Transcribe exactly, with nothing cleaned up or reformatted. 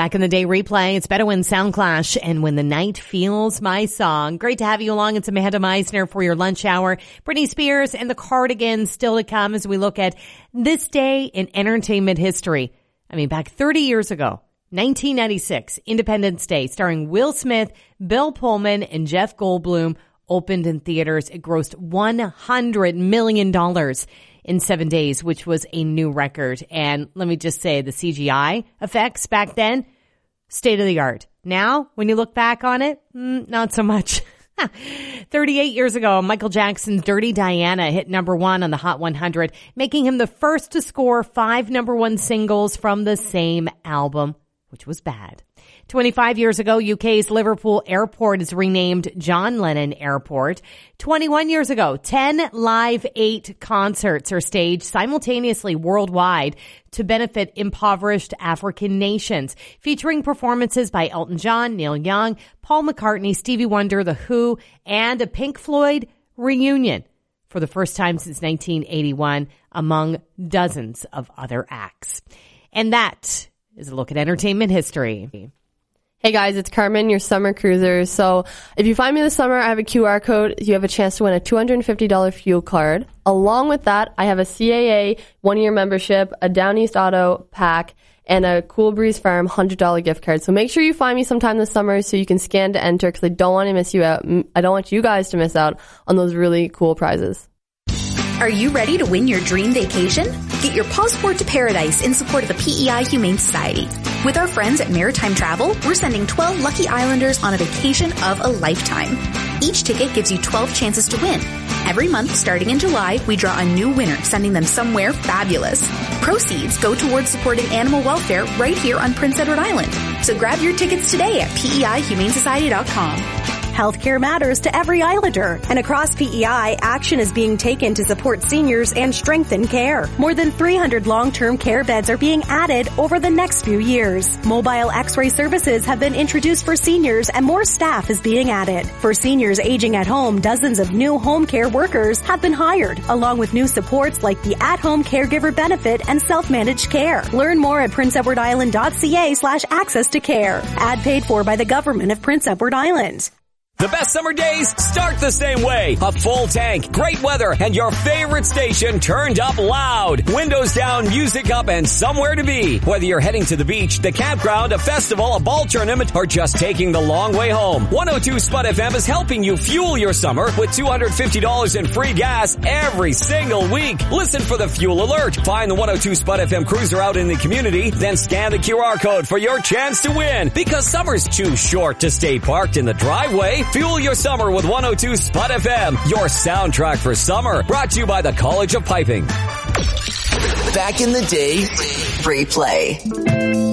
Back in the Day replay. It's Bedouin Soundclash and When the Night Feels My Song. Great to have you along. It's Amanda Meisner for your lunch hour. Britney Spears and the Cardigans still to come as we look at this day in entertainment history. I mean, back thirty years ago, nineteen ninety-six, Independence Day, starring Will Smith, Bill Pullman, and Jeff Goldblum, opened in theaters. It grossed one hundred million dollars in seven days, which was a new record. And let me just say, the C G I effects back then, state of the art. Now, when you look back on it, mm, not so much. thirty-eight years ago, Michael Jackson's Dirty Diana hit number one on the Hot one hundred, making him the first to score five number one singles from the same album, which was bad. twenty-five years ago, U K's Liverpool Airport is renamed John Lennon Airport. twenty-one years ago, ten Live eight concerts are staged simultaneously worldwide to benefit impoverished African nations, featuring performances by Elton John, Neil Young, Paul McCartney, Stevie Wonder, The Who, and a Pink Floyd reunion for the first time since nineteen eighty-one, among dozens of other acts. And that is a look at entertainment history. Hey guys, it's Carmen, your summer cruiser. So if you find me this summer, I have a Q R code. You have a chance to win a two hundred fifty dollars fuel card. Along with that, I have a C A A one-year membership, a Down East Auto pack, and a Cool Breeze Farm one hundred dollars gift card. So make sure you find me sometime this summer so you can scan to enter, because I don't want to miss you out. I don't want you guys to miss out on those really cool prizes. Are you ready to win your dream vacation? Get your passport to paradise in support of the P E I Humane Society. With our friends at Maritime Travel, we're sending twelve lucky islanders on a vacation of a lifetime. Each ticket gives you twelve chances to win. Every month, starting in July, we draw a new winner, sending them somewhere fabulous. Proceeds go towards supporting animal welfare right here on Prince Edward Island. So grab your tickets today at P E I humane society dot com. Healthcare matters to every Islander, and across P E I, action is being taken to support seniors and strengthen care. More than three hundred long-term care beds are being added over the next few years. Mobile X-ray services have been introduced for seniors, and more staff is being added. For seniors aging at home, dozens of new home care workers have been hired, along with new supports like the at-home caregiver benefit and self-managed care. Learn more at prince edward island dot c a slash access to care. Ad paid for by the government of Prince Edward Island. The best summer days start the same way. A full tank, great weather, and your favorite station turned up loud. Windows down, music up, and somewhere to be. Whether you're heading to the beach, the campground, a festival, a ball tournament, or just taking the long way home, one oh two Spud F M is helping you fuel your summer with two hundred fifty dollars in free gas every single week. Listen for the fuel alert. Find the one oh two Spud F M cruiser out in the community, then scan the Q R code for your chance to win. Because summer's too short to stay parked in the driveway. Fuel your summer with one oh two Spud F M, your soundtrack for summer. Brought to you by the College of Piping. Back in the Day replay.